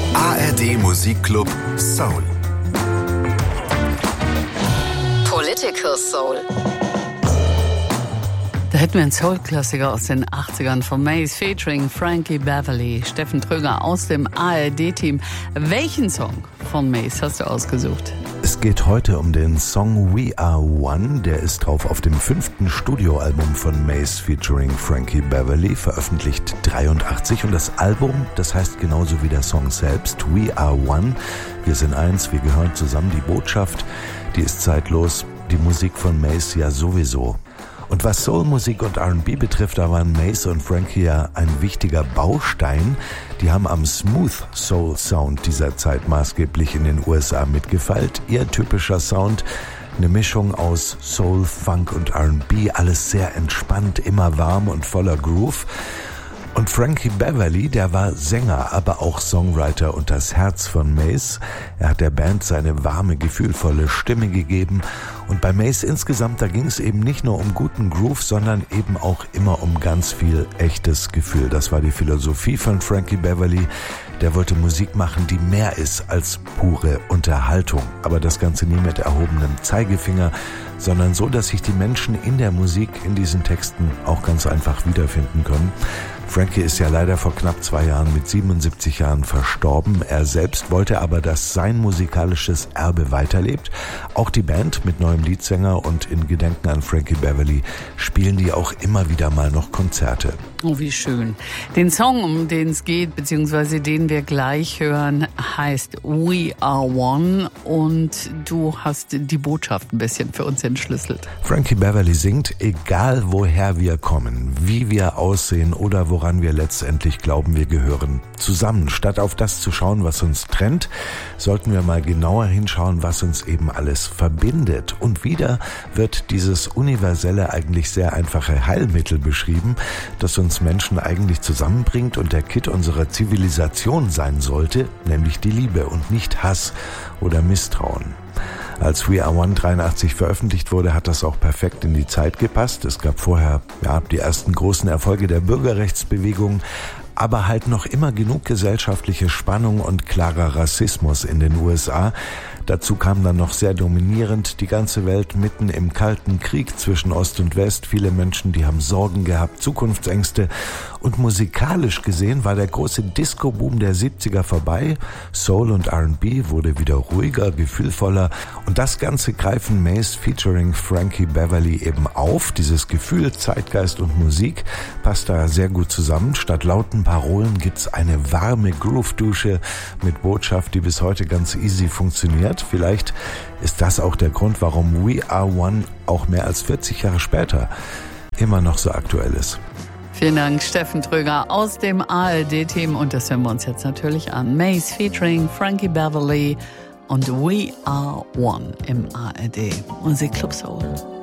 ARD Musikclub Soul. Political Soul. Da hätten wir einen Soul-Klassiker aus den 80ern von Mace featuring Frankie Beverly. Steffen Tröger aus dem ARD-Team. Welchen Song von Mace hast du ausgesucht? Es geht heute um den Song We Are One. Der ist drauf auf dem 5. Studioalbum von Mace featuring Frankie Beverly, veröffentlicht 83. Und das Album, das heißt genauso wie der Song selbst, We Are One. Wir sind eins, wir gehören zusammen. Die Botschaft, die ist zeitlos. Die Musik von Mace ja sowieso. Und was Soulmusik und R&B betrifft, da waren Mace und Frankie ja ein wichtiger Baustein. Die haben am Smooth Soul Sound dieser Zeit maßgeblich in den USA mitgefeilt. Ihr typischer Sound, eine Mischung aus Soul, Funk und R&B, alles sehr entspannt, immer warm und voller Groove. Und Frankie Beverly, der war Sänger, aber auch Songwriter und das Herz von Mace. Er hat der Band seine warme, gefühlvolle Stimme gegeben. Und bei Mace insgesamt, da ging es eben nicht nur um guten Groove, sondern eben auch immer um ganz viel echtes Gefühl. Das war die Philosophie von Frankie Beverly. Der wollte Musik machen, die mehr ist als pure Unterhaltung. Aber das Ganze nie mit erhobenem Zeigefinger, sondern so, dass sich die Menschen in der Musik, in diesen Texten auch ganz einfach wiederfinden können. Frankie ist ja leider vor knapp 2 Jahren mit 77 Jahren verstorben. Er selbst wollte aber, dass sein musikalisches Erbe weiterlebt. Auch die Band mit neuem Leadsänger und in Gedenken an Frankie Beverly spielen die auch immer wieder mal noch Konzerte. Oh, wie schön. Den Song, um den es geht, beziehungsweise den wir gleich hören, heißt We Are One und du hast die Botschaft ein bisschen für uns entschlüsselt. Frankie Beverly singt, egal woher wir kommen, wie wir aussehen oder woran wir letztendlich glauben, wir gehören zusammen. Statt auf das zu schauen, was uns trennt, sollten wir mal genauer hinschauen, was uns eben alles verbindet. Und wieder wird dieses universelle, eigentlich sehr einfache Heilmittel beschrieben, das uns Menschen eigentlich zusammenbringt und der Kitt unserer Zivilisation sein sollte, nämlich die Liebe und nicht Hass oder Misstrauen. Als We Are One 83 veröffentlicht wurde, hat das auch perfekt in die Zeit gepasst. Es gab vorher die ersten großen Erfolge der Bürgerrechtsbewegung, aber halt noch immer genug gesellschaftliche Spannung und klarer Rassismus in den USA. Dazu kam dann noch sehr dominierend die ganze Welt mitten im Kalten Krieg zwischen Ost und West. Viele Menschen, die haben Sorgen gehabt, Zukunftsängste. Und musikalisch gesehen war der große Disco-Boom der 70er vorbei. Soul und R&B wurde wieder ruhiger, gefühlvoller. Und das Ganze greifen Mace featuring Frankie Beverly eben auf. Dieses Gefühl, Zeitgeist und Musik passt da sehr gut zusammen. Statt lauten Parolen gibt's eine warme Groove-Dusche mit Botschaft, die bis heute ganz easy funktioniert. Vielleicht ist das auch der Grund, warum We Are One auch mehr als 40 Jahre später immer noch so aktuell ist. Vielen Dank, Steffen Tröger aus dem ARD-Team. Und das hören wir uns jetzt natürlich an. Mace featuring Frankie Beverly und We Are One im ARD Musikclub Soul.